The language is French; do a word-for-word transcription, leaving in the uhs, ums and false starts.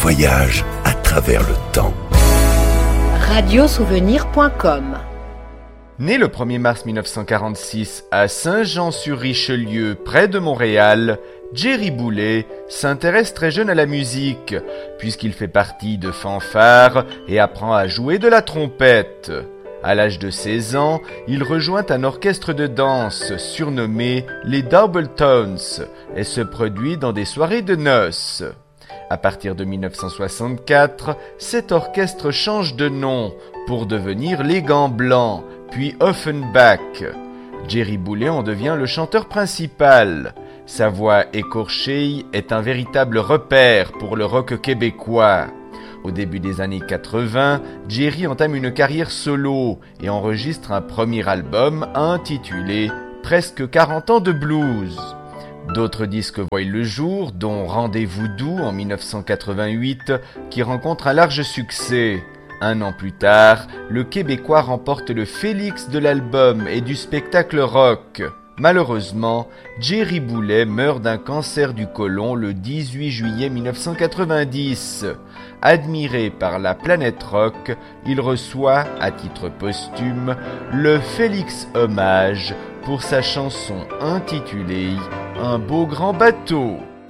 voyage à travers le temps. radiosouvenir point com. Né le premier mars mille neuf cent quarante-six à Saint-Jean-sur-Richelieu, près de Montréal, Jerry Boulet s'intéresse très jeune à la musique, puisqu'il fait partie de fanfares et apprend à jouer de la trompette. À l'âge de seize ans, il rejoint un orchestre de danse surnommé les Doubletones et se produit dans des soirées de noces. À partir de mille neuf cent soixante-quatre, cet orchestre change de nom pour devenir les Gants Blancs, puis Offenbach. Jerry Boulet en devient le chanteur principal. Sa voix écorchée est un véritable repère pour le rock québécois. Au début des années quatre-vingts, Jerry entame une carrière solo et enregistre un premier album intitulé « Presque quarante ans de blues ». D'autres disques voient le jour, dont Rendez-vous doux en mille neuf cent quatre-vingt-huit, qui rencontre un large succès. Un an plus tard, le Québécois remporte le Félix de l'album et du spectacle rock. Malheureusement, Jerry Boulet meurt d'un cancer du côlon le dix-huit juillet mille neuf cent quatre-vingt-dix. Admiré par la planète rock, il reçoit, à titre posthume, le Félix Hommage pour sa chanson intitulée « Un beau grand bateau ».